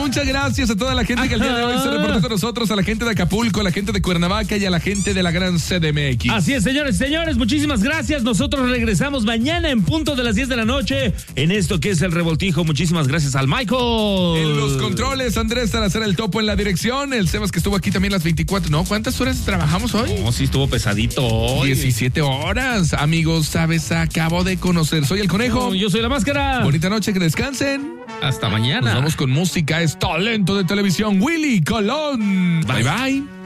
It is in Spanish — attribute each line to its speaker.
Speaker 1: muchas gracias a toda la gente que el día de hoy se reportó con nosotros, a la gente de Acapulco, a la gente de Cuernavaca y a la gente de la gran CDMX.
Speaker 2: Así es, señores, señores, muchísimas gracias. Nosotros regresamos mañana en punto de las 10 de la noche en esto que es El Revoltijo. Muchísimas gracias al Michael.
Speaker 1: En los controles, Andrés Salazar, el topo en la dirección, el Sebas que estuvo aquí también las 24. ¿No? ¿Cuántas horas trabajamos hoy?
Speaker 2: No, sí estuvo pesadito hoy.
Speaker 1: 17 horas. Amigos, sabes, acabo de conocer. Soy el Conejo.
Speaker 2: Yo soy la Máscara.
Speaker 1: Bonita noche, que descansen.
Speaker 2: Hasta mañana.
Speaker 1: Nos vamos con música, es talento de televisión, Willy Colón. Bye, bye.